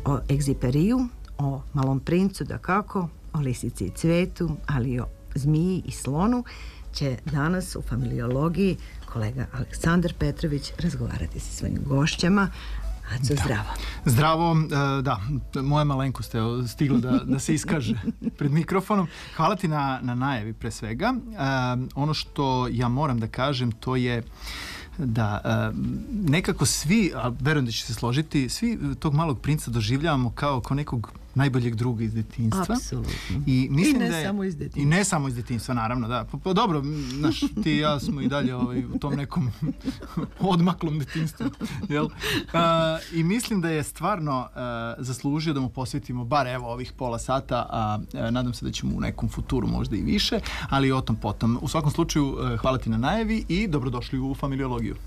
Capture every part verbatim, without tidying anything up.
o Egziperiju, o Malom princu, da kako, o lisici i cvetu, ali i o zmiji i slonu će danas u familiologiji kolega Aleksandar Petrović razgovarati sa svojim gošćama. Aco, da. Zdravo. Zdravo, da, moja malenkost je stigla da, da se iskaže pred mikrofonom. Hvala ti na, na najavi pre svega. Um, ono što ja moram da kažem, to je da um, nekako svi, a verujem da će se složiti, svi tog Malog princa doživljavamo kao, kao nekog najboljeg druga iz detinjstva. Apsolutno. I, mislim I ne da je, samo iz detinjstva. I ne samo iz detinjstva, naravno, da. Pa, pa dobro, znaš, ti i ja smo i dalje ovaj, u tom nekom odmaklom detinjstvu. Jel? Uh, I mislim da je stvarno uh, zaslužio da mu posvetimo bar evo ovih pola sata, a uh, nadam se da ćemo u nekom futuru možda i više, ali o tom potom. U svakom slučaju, uh, hvala ti na najavi i dobrodošli u familiologiju.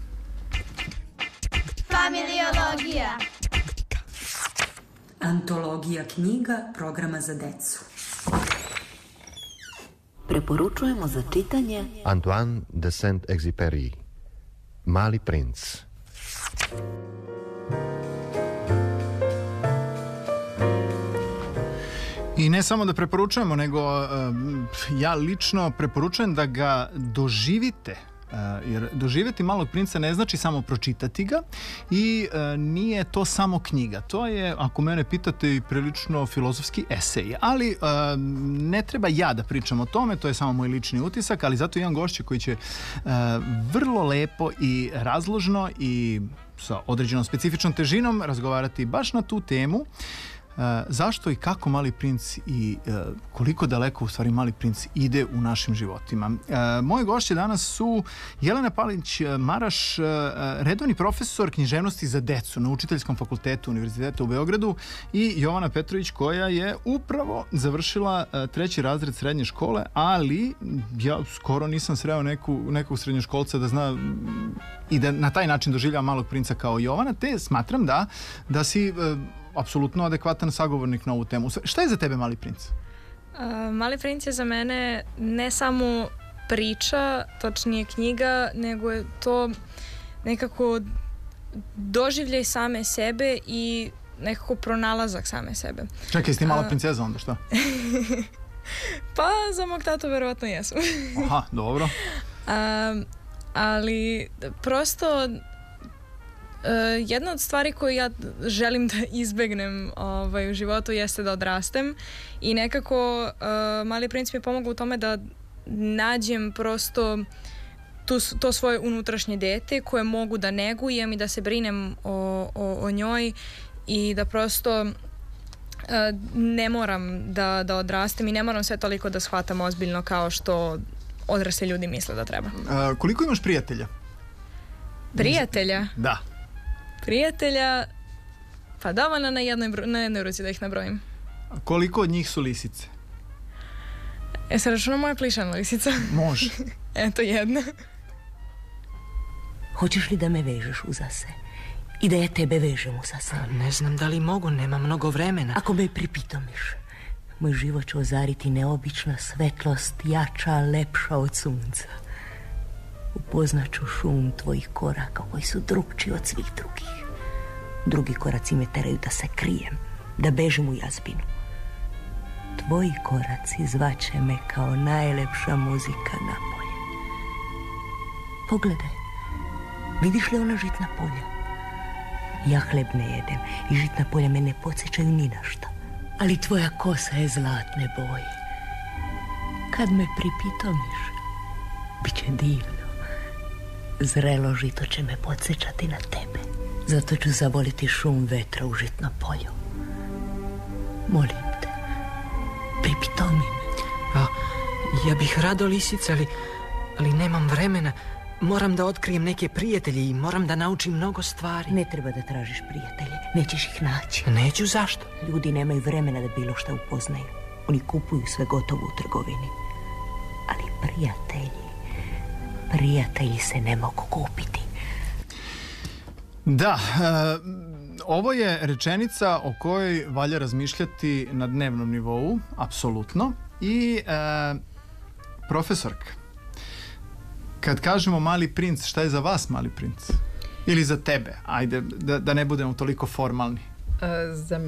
Familiologija. Antologija knjiga programa za decu. Preporučujemo za čitanje Antoine de Saint-Exupéry, Mali princ. I ne samo da preporučujemo, nego uh, ja lično preporučujem da ga doživite. Uh, jer doživjeti Malog princa ne znači samo pročitati ga i uh, nije to samo knjiga. To je, ako mene pitate, i prilično filozofski esej. Ali uh, ne treba ja da pričam o tome, to je samo moj lični utisak, ali zato imam gošće koji će uh, vrlo lepo i razložno i sa određenom specifičnom težinom razgovarati baš na tu temu. Uh, zašto i kako Mali princ i uh, koliko daleko u stvari Mali princ ide u našim životima. Uh, moje gošće danas su Jelena Palić-Maraš, uh, redovni profesor književnosti za decu na Učiteljskom fakultetu Univerziteta u Beogradu, i Jovana Petrović, koja je upravo završila uh, treći razred srednje škole, ali ja skoro nisam sreo neku, nekog srednjoškolca da zna i da na taj način doživljava Malog princa kao Jovana, te smatram da, da si uh, apsolutno adekvatan sagovornik na ovu temu. Šta je za tebe Mali princ? Uh, Mali princ je za mene ne samo priča, točnije knjiga, nego je to nekako doživljaj same sebe i nekako pronalazak same sebe. Čekaj, si ti mala princeza onda, šta? Pa za mog tatu verovatno jesu. Aha, dobro. Uh, ali prosto Uh, jedna od stvari koju ja želim da izbegnem ovaj, u životu jeste da odrastem i nekako uh, Mali princ mi je pomogao u tome da nađem prosto tu, to svoje unutrašnje dete koje mogu da negujem i da se brinem o, o, o njoj i da prosto uh, ne moram da, da odrastem i ne moram sve toliko da shvatam ozbiljno kao što odrasli ljudi misle da treba. Uh, koliko imaš prijatelja? Prijatelja? Da. Prijatelja, pa dovoljno na jednoj, na jednoj ruci da ih nabrojim. A koliko od njih su lisice? E, se računa moja plišana lisica? Može. Eto jedna. Hoćeš li da me vežeš uza se? I da ja tebe vežem uza se? Ne znam da li mogu, nema mnogo vremena. Ako me pripitomiš, moj život će ozariti neobična svetlost, jača, lepša od sunca. Upoznaću šum tvojih koraka koji su drugčiji od svih drugih. Drugi koraci me teraju da se krijem, da bežim u jazbinu. Tvoji koraci zvaće me kao najlepša muzika napolje. Pogledaj, vidiš li ona žitna polja? Ja hleb ne jedem i žitna polja me ne podsjećaju ni na šta. Ali tvoja kosa je zlatne boje. Kad me pripitomiš, bit će divno. Zrelo žito će me podsjećati na tebe. Zato ću zavoliti šum vetra u žitnom polju. Molim te, pripitomi me. A, ja bih rado lisice, ali, ali nemam vremena. Moram da otkrijem neke prijatelje i moram da naučim mnogo stvari. Ne treba da tražiš prijatelje, nećeš ih naći. Neću, zašto? Ljudi nemaju vremena da bilo šta upoznaju. Oni kupuju sve gotovo u trgovini. Ali prijatelji, prijatelji se ne mogu kupiti. Da, e, ovo je rečenica o kojoj valja razmišljati na dnevnom nivou, apsolutno. I e, profesorka, kad kažemo Mali princ, šta je za vas Mali princ? Ili za tebe? Ajde, da, da ne budemo toliko formalni. A, za